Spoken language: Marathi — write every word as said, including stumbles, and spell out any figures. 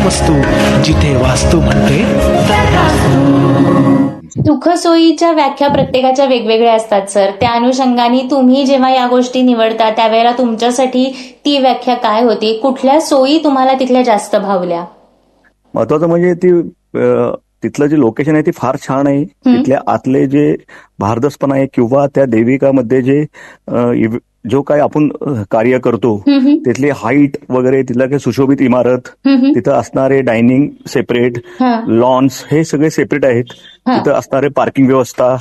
वस्तू जिथे वास्तू म्हणते सुखसोयीच्या व्याख्या प्रत्येकाच्या वेगवेगळ्या असतात सर. त्या अनुषंगाने तुम्ही जेव्हा या गोष्टी निवडता त्यावेळेला तुमच्यासाठी ती व्याख्या काय होती? कुठल्या सोयी तुम्हाला तिथल्या जास्त भावल्या? महत्वाचं म्हणजे ती तिथलं जे लोकेशन आहे ती फार छान आहे. तिथल्या आतले जे भारदसपणा आहे किंवा त्या देविकामध्ये जे जो काय आपण कार्य करतो तिथली हाईट वगैरे, तिथल्या काही सुशोभित इमारत, तिथं असणारे डायनिंग सेपरेट, लॉन्स हे सगळे सेपरेट आहेत. तिथं असणारे पार्किंग व्यवस्था,